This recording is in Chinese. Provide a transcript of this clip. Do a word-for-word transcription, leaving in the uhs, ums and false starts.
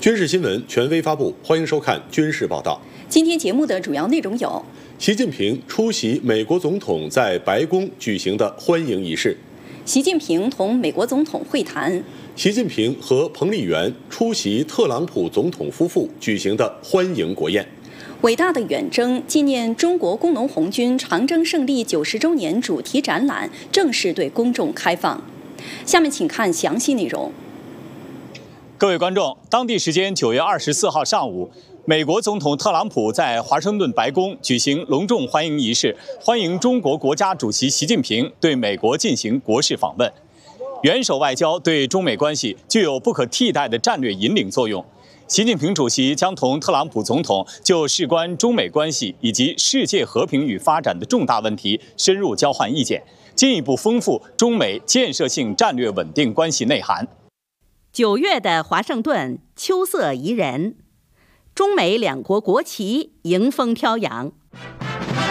军事新闻权威发布，欢迎收看军事报道。 今天节目的主要内容有： 习近平出席美国总统在白宫举行的欢迎仪式； 习近平同美国总统会谈； 习近平和彭丽媛出席特朗普总统夫妇举行的欢迎国宴； 伟大的远征纪念中国工农红军长征胜利九十周年主题展览正式对公众开放。下面请看详细内容。 各位观众，当地时间九月二十四号上午，美国总统特朗普在华盛顿白宫举行隆重欢迎仪式，欢迎中国国家主席习近平对美国进行国事访问。元首外交对中美关系具有不可替代的战略引领作用。习近平主席将同特朗普总统就事关中美关系以及世界和平与发展的重大问题深入交换意见，进一步丰富中美建设性战略稳定关系内涵。 九月的华盛顿秋色宜人，中美两国国旗迎风飘扬。